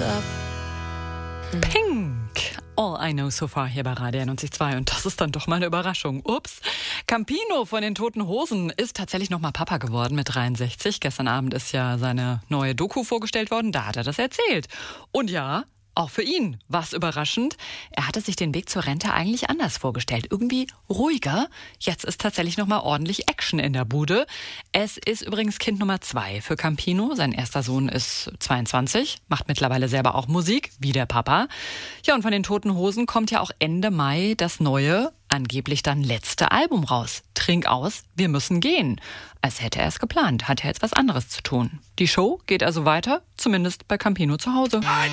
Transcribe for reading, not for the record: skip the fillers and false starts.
Pink. All I Know So Far hier bei Radio 91.2 und das ist dann doch mal eine Überraschung. Ups. Campino von den Toten Hosen ist tatsächlich nochmal Papa geworden mit 63. Gestern Abend ist ja seine neue Doku vorgestellt worden, da hat er das erzählt. Und ja, auch für ihn war es überraschend. Er hatte sich den Weg zur Rente eigentlich anders vorgestellt. Irgendwie ruhiger. Jetzt ist tatsächlich nochmal ordentlich Action in der Bude. Es ist übrigens Kind Nummer 2 für Campino. Sein erster Sohn ist 22, macht mittlerweile selber auch Musik, wie der Papa. Ja, und von den Toten Hosen kommt ja auch Ende Mai das neue, angeblich dann letzte Album raus. Trink aus, wir müssen gehen. Als hätte er es geplant, hat er jetzt was anderes zu tun. Die Show geht also weiter, zumindest bei Campino zu Hause.